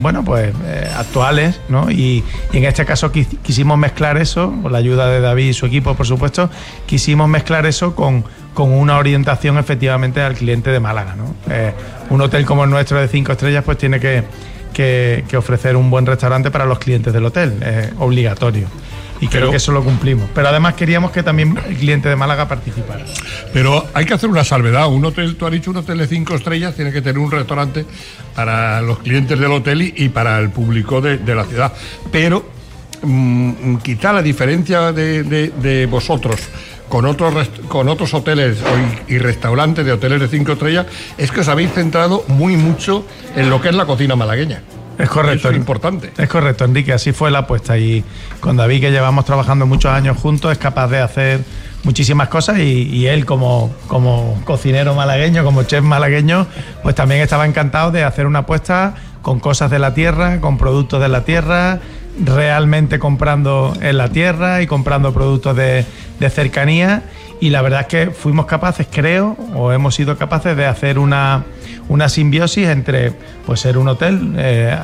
bueno, pues actuales, ¿no? Y en este caso quisimos mezclar eso, con la ayuda de David y su equipo, por supuesto, quisimos mezclar eso con una orientación efectivamente al cliente de Málaga, ¿no? Un hotel como el nuestro de 5 estrellas pues tiene que ofrecer un buen restaurante para los clientes del hotel, es obligatorio. Y creo que eso lo cumplimos. Pero además queríamos que también el cliente de Málaga participara. Pero hay que hacer una salvedad. Un hotel, tú has dicho, un hotel de 5 estrellas tiene que tener un restaurante para los clientes del hotel y para el público de la ciudad. Pero quizá la diferencia de vosotros con otros hoteles y restaurantes de hoteles de 5 estrellas es que os habéis centrado mucho en lo que es la cocina malagueña. Es correcto. Eso es importante. Es correcto, Enrique, así fue la apuesta. Y con David, que llevamos trabajando muchos años juntos, es capaz de hacer muchísimas cosas y él como cocinero malagueño, como chef malagueño, pues también estaba encantado de hacer una apuesta con cosas de la tierra, con productos de la tierra, realmente comprando en la tierra y comprando productos de cercanía. Y la verdad es que fuimos capaces, creo, o hemos sido capaces de hacer una simbiosis entre pues ser un hotel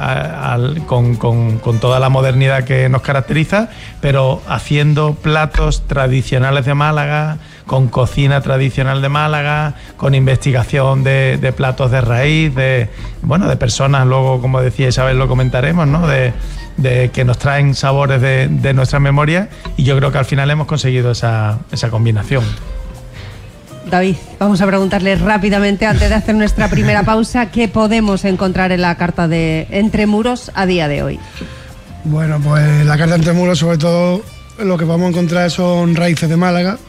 con toda la modernidad que nos caracteriza, pero haciendo platos tradicionales de Málaga, con cocina tradicional de Málaga, con investigación de platos de raíz, de personas, luego, como decía Isabel, lo comentaremos, ¿no? de que nos traen sabores de nuestra memoria, y yo creo que al final hemos conseguido esa combinación. David, vamos a preguntarle rápidamente, antes de hacer nuestra primera pausa, ¿qué podemos encontrar en la carta de Entre Muros a día de hoy? Bueno, pues la carta Entre Muros, sobre todo, lo que vamos a encontrar son raíces de Málaga.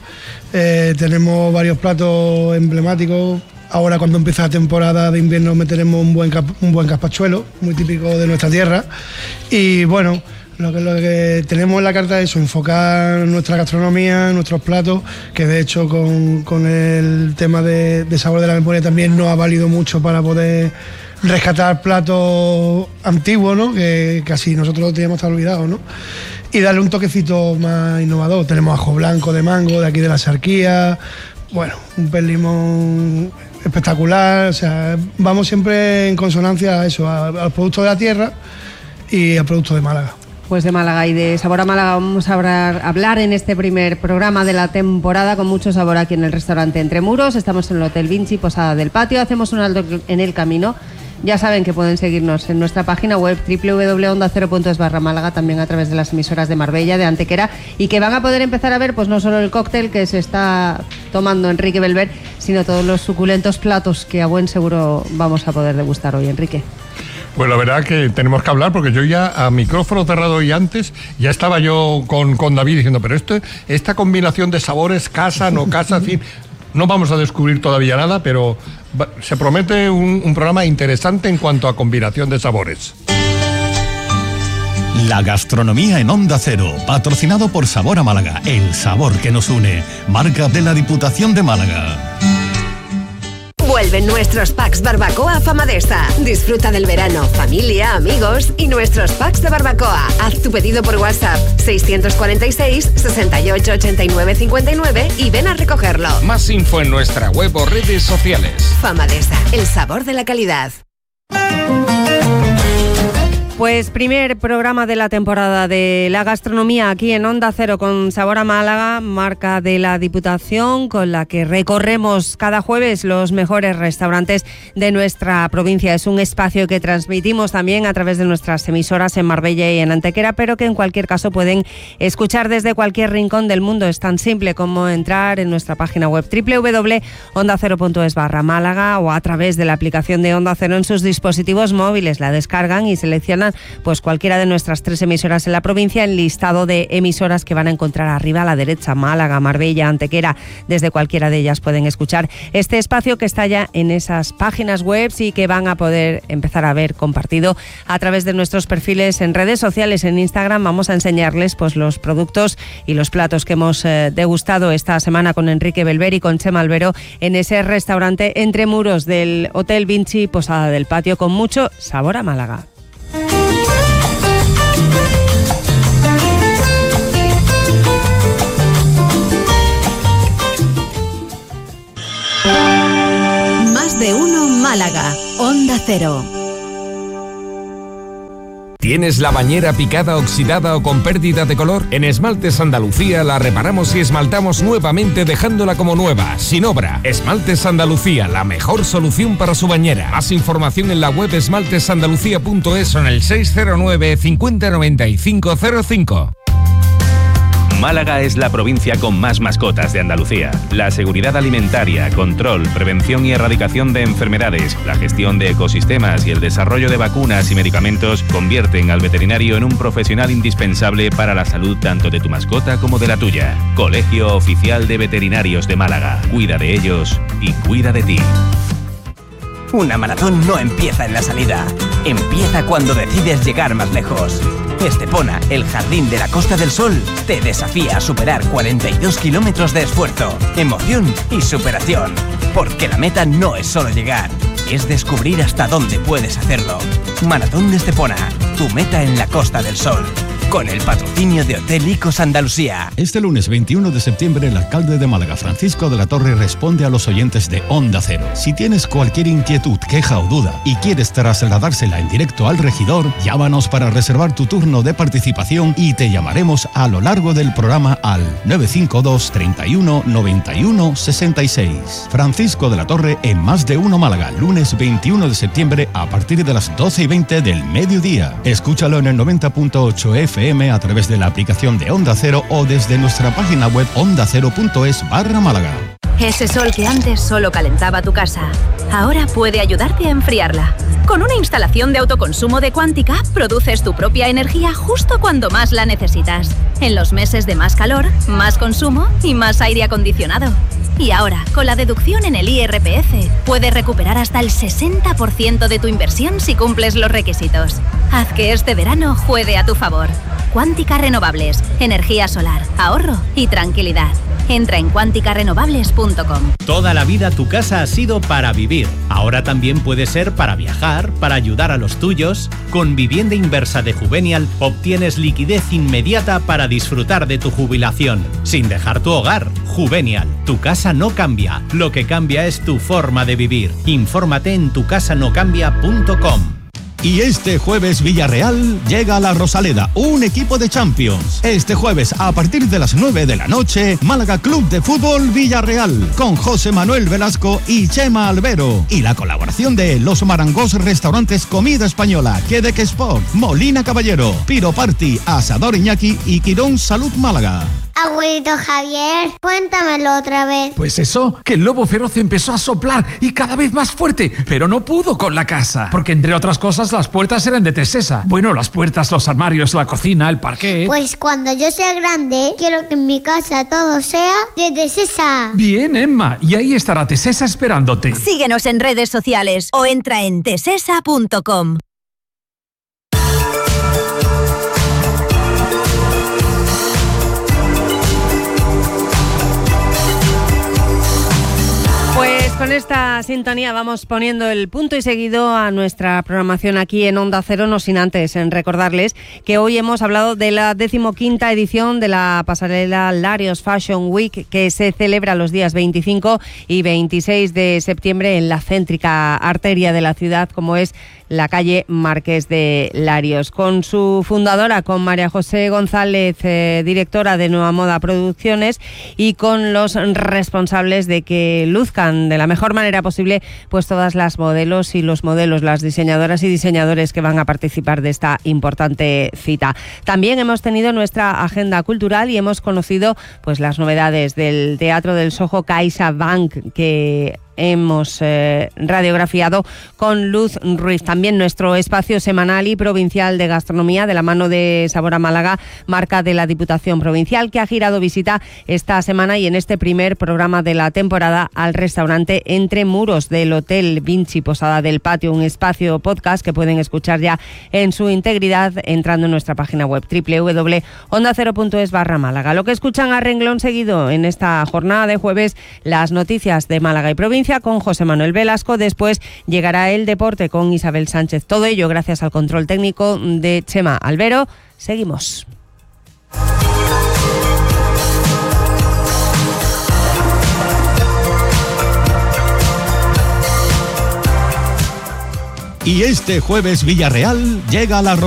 Tenemos varios platos emblemáticos. Ahora, cuando empieza la temporada de invierno, meteremos un buen gazpachuelo, muy típico de nuestra tierra. Y bueno, lo que tenemos en la carta es eso, enfocar nuestra gastronomía, nuestros platos, que de hecho con el tema de sabor de la memoria también nos ha valido mucho para poder rescatar platos antiguos, ¿no? Que casi nosotros lo teníamos hasta olvidado, ¿no? Y darle un toquecito más innovador. Tenemos ajo blanco de mango, de aquí de la Sarquía, bueno, un limón espectacular. O sea, vamos siempre en consonancia a eso, al producto de la tierra y al producto de Málaga. Pues de Málaga y de sabor a Málaga vamos a hablar en este primer programa de la temporada, con mucho sabor aquí en el restaurante Entre Muros. Estamos en el Hotel Vinci, Posada del Patio. Hacemos un alto en el camino. Ya saben que pueden seguirnos en nuestra página web www.ondacero.es/Málaga, también a través de las emisoras de Marbella, de Antequera, y que van a poder empezar a ver pues no solo el cóctel que se está tomando Enrique Belver, sino todos los suculentos platos que a buen seguro vamos a poder degustar hoy, Enrique. Pues la verdad que tenemos que hablar, porque yo ya a micrófono cerrado y antes ya estaba yo con David diciendo, pero esta combinación de sabores, casa, no casa, en fin, no vamos a descubrir todavía nada, pero se promete un programa interesante en cuanto a combinación de sabores. La gastronomía en Onda Cero, patrocinado por Sabor a Málaga, el sabor que nos une, marca de la Diputación de Málaga. Vuelven nuestros packs barbacoa Famadesa. Disfruta del verano, familia, amigos y nuestros packs de barbacoa. Haz tu pedido por WhatsApp 646 68 89 59 y ven a recogerlo. Más info en nuestra web o redes sociales. Famadesa, el sabor de la calidad. Pues primer programa de la temporada de la gastronomía aquí en Onda Cero con Sabor a Málaga, marca de la Diputación, con la que recorremos cada jueves los mejores restaurantes de nuestra provincia. Es un espacio que transmitimos también a través de nuestras emisoras en Marbella y en Antequera, pero que en cualquier caso pueden escuchar desde cualquier rincón del mundo. Es tan simple como entrar en nuestra página web www.ondacero.es/Málaga o a través de la aplicación de Onda Cero en sus dispositivos móviles. La descargan y seleccionan pues cualquiera de nuestras 3 emisoras en la provincia, en listado de emisoras que van a encontrar arriba a la derecha: Málaga, Marbella, Antequera. Desde cualquiera de ellas pueden escuchar este espacio que está ya en esas páginas web y que van a poder empezar a ver compartido a través de nuestros perfiles en redes sociales. En Instagram vamos a enseñarles pues los productos y los platos que hemos degustado esta semana con Enrique Belver y con Chema Albero en ese restaurante Entre Muros del Hotel Vinci, Posada del Patio, con mucho sabor a Málaga. Más de uno Málaga, Onda Cero. ¿Tienes la bañera picada, oxidada o con pérdida de color? En Esmaltes Andalucía la reparamos y esmaltamos nuevamente dejándola como nueva, sin obra. Esmaltes Andalucía, la mejor solución para su bañera. Más información en la web esmaltesandalucía.es o en el 609 50 95 05. Málaga es la provincia con más mascotas de Andalucía. La seguridad alimentaria, control, prevención y erradicación de enfermedades, la gestión de ecosistemas y el desarrollo de vacunas y medicamentos convierten al veterinario en un profesional indispensable para la salud tanto de tu mascota como de la tuya. Colegio Oficial de Veterinarios de Málaga. Cuida de ellos y cuida de ti. Una maratón no empieza en la salida, empieza cuando decides llegar más lejos. Estepona, el jardín de la Costa del Sol, te desafía a superar 42 kilómetros de esfuerzo, emoción y superación. Porque la meta no es solo llegar, es descubrir hasta dónde puedes hacerlo. Maratón de Estepona, tu meta en la Costa del Sol. Con el patrocinio de Hotel Icos Andalucía. Este lunes 21 de septiembre, el alcalde de Málaga, Francisco de la Torre, responde a los oyentes de Onda Cero. Si tienes cualquier inquietud, queja o duda y quieres trasladársela en directo al regidor, llámanos para reservar tu turno de participación y te llamaremos a lo largo del programa al 952 31 91 66. Francisco de la Torre en Más de Uno Málaga, lunes 21 de septiembre a partir de las 12:20 del mediodía. Escúchalo en el 90.8 FM a través de la aplicación de Onda Cero o desde nuestra página web ondacero.es/Málaga. Ese sol que antes solo calentaba tu casa, ahora puede ayudarte a enfriarla. Con una instalación de autoconsumo de Quántica, produces tu propia energía justo cuando más la necesitas. En los meses de más calor, más consumo y más aire acondicionado. Y ahora, con la deducción en el IRPF, puedes recuperar hasta el 60% de tu inversión si cumples los requisitos. Haz que este verano juegue a tu favor. Quántica Renovables, energía solar, ahorro y tranquilidad. Entra en quanticarenovables.com. Toda la vida tu casa ha sido para vivir. Ahora también puede ser para viajar, para ayudar a los tuyos. Con Vivienda Inversa de Juvenial obtienes liquidez inmediata para disfrutar de tu jubilación, sin dejar tu hogar. Juvenial, tu casa no cambia. Lo que cambia es tu forma de vivir. Infórmate en tucasanocambia.com. Y este jueves Villarreal llega a la Rosaleda, un equipo de Champions. Este jueves a partir de las 9 de la noche, Málaga Club de Fútbol Villarreal, con José Manuel Velasco y Chema Albero. Y la colaboración de Los Marangos Restaurantes Comida Española, Quebec Sport, Molina Caballero, Piro Party, Asador Iñaki y Quirón Salud Málaga. Abuelito Javier, cuéntamelo otra vez. Pues eso, que el lobo feroz empezó a soplar y cada vez más fuerte, pero no pudo con la casa, porque entre otras cosas las puertas eran de Tesesa. Bueno, las puertas, los armarios, la cocina, el parquet. Pues cuando yo sea grande, quiero que en mi casa todo sea de Tesesa. Bien, Emma, y ahí estará Tesesa esperándote. Síguenos en redes sociales o entra en tesesa.com. Con esta sintonía vamos poniendo el punto y seguido a nuestra programación aquí en Onda Cero, no sin antes en recordarles que hoy hemos hablado de la 15ª edición de la pasarela Larios Fashion Week, que se celebra los días 25 y 26 de septiembre en la céntrica arteria de la ciudad, como es la calle Marqués de Larios. Con su fundadora, con María José González, directora de Nueva Moda Producciones, y con los responsables de que luzcan de la mejor manera posible pues todas las modelos y los modelos, las diseñadoras y diseñadores que van a participar de esta importante cita. También hemos tenido nuestra agenda cultural y hemos conocido pues las novedades del Teatro del Soho CaixaBank, que hemos radiografiado con Luz Ruiz. También nuestro espacio semanal y provincial de gastronomía de la mano de Sabor a Málaga, marca de la Diputación Provincial, que ha girado visita esta semana y en este primer programa de la temporada al restaurante Entre Muros del Hotel Vinci Posada del Patio, un espacio podcast que pueden escuchar ya en su integridad entrando en nuestra página web www.ondacero.es/Málaga. Lo que escuchan a renglón seguido en esta jornada de jueves, las noticias de Málaga y provincia con José Manuel Velasco. Después llegará el deporte con Isabel Sánchez. Todo ello gracias al control técnico de Chema Albero. Seguimos. Y este jueves Villarreal llega a la